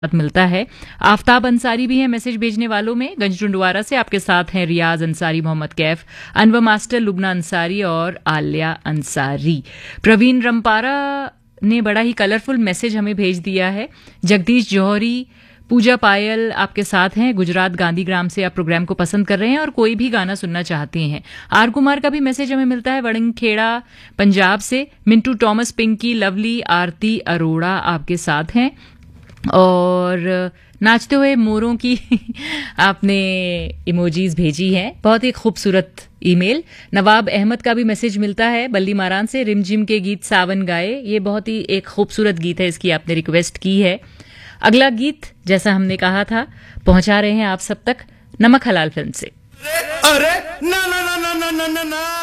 मिलता है। आफ्ताब अंसारी भी है मैसेज भेजने वालों में, गंजडुंडवारा से। आपके साथ हैं रियाज अंसारी, मोहम्मद कैफ, अनवर मास्टर, लुबना अंसारी और आलिया अंसारी। प्रवीण रंपारा ने बड़ा ही कलरफुल मैसेज हमें भेज दिया है। जगदीश जौहरी, पूजा पायल आपके साथ हैं, गुजरात गांधीग्राम से आप प्रोग्राम को पसंद कर रहे हैं और कोई भी गाना सुनना चाहते हैं। आर कुमार का भी मैसेज हमें मिलता है वड़ंगखेड़ा पंजाब से। मिंटू टॉमस, पिंकी, लवली, आरती अरोड़ा आपके साथ हैं। और नाचते हुए मोरों की आपने इमोजीज भेजी हैं, बहुत ही खूबसूरत ईमेल। नवाब अहमद का भी मैसेज मिलता है बल्ली मारान से। रिमझिम के गीत सावन गाए, ये बहुत ही एक खूबसूरत गीत है, इसकी आपने रिक्वेस्ट की है। अगला गीत जैसा हमने कहा था पहुंचा रहे हैं आप सब तक, नमक हलाल फिल्म से। अरे ना ना ना ना ना ना ना